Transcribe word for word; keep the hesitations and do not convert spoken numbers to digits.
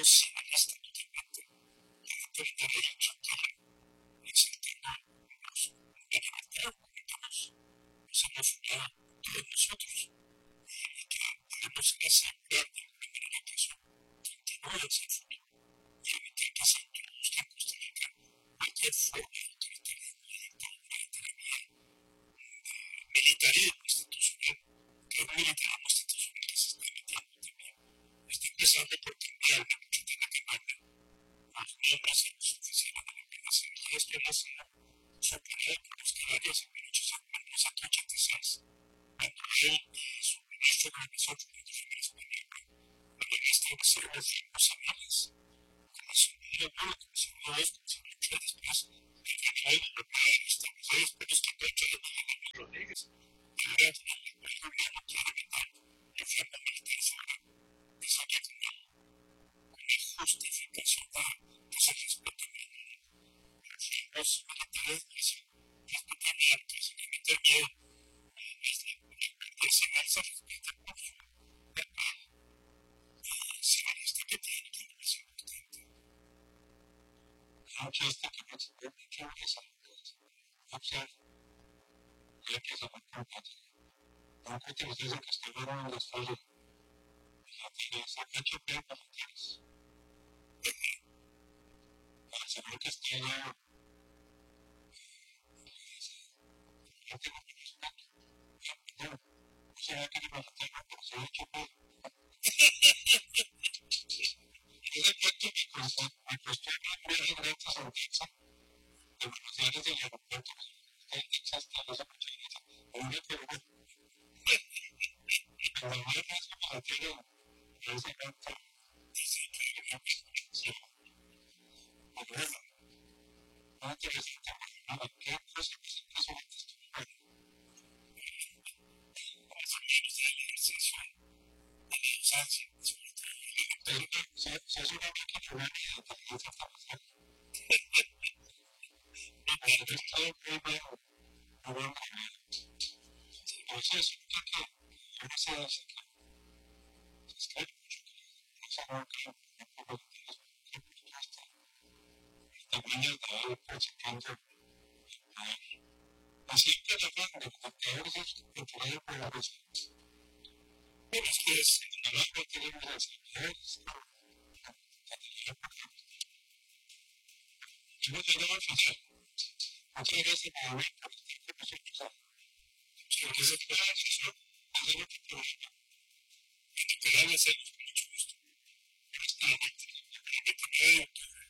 civilista totalmente. La gente venía de la chatarra exaltando los libertad, comentamos, nos hemos unido todos nosotros y que podemos asegurar de alguna manera que eso continúe hacia el futuro y evitar que se introduzca en Costa Rica cualquier forma de autoritarismo, de dictadura, de tiranía, de militarismo institucional, que es un militarismo institucional que se está metiendo también. Está empezando por cambiar la cuchara que manda a los miembros y los oficiales de la Guardia Civil. Y esto no se ha superado por los canarios en mil ochocientos ochenta y seis, cuando él y su ministro de Organización Jurídica Federal Española, la ministra de Reservas de los Amiles, comisionó uno, comisionó dos, comisionó tres, después el Tribunal Europeo estableció después los caprichos de Manuel Rodríguez. Y ahora el gobierno quiere meter reforma militar sobre esa que con la justificación de que se respeten los riesgos militares, que se respeten la que se le mete miedo. Se va a hacer respetar por su papel civilista que tiene, que es importante. Aunque esta que no se puede mucho es opción, ya que se va a compartir. Aunque utilizas que estuvieron en la escuela, la tigresa ha hecho bien para las para asegurar que esté ya, ya tengo que respeto. Ya, no. Se ve que le va a hacer una persona hecho bien. Ese efecto me costó un viaje gratis en Texas, de Buenos Aires del aeropuerto de Texas hasta los Apachinas, en una curva. Cuando voy a casa para tirar, yo ese gato, dice que hay una presentación. Pero bueno, no interesante, nada, ¿qué cosa presentación de testimonial? Más o menos del ejercicio de la docencia, sobre todo. Pero si es una máquina buena de inteligencia artificial, pero esto es muy bueno, muy bueno. Entonces, yo creo que yo no sé hace que se escribe mucho, que no se haga que un poco de tiempo que propuesta. También es dado por sacando así que la gente que a veces que tiene por la cosa. Pero es que es en la mano tenemos las actividades, yo no tengo que hacer. Muchas veces me voy por el tiempo que se usa. Porque se puede hacer, hacer otro problema. Y que te hagas ellos con mucho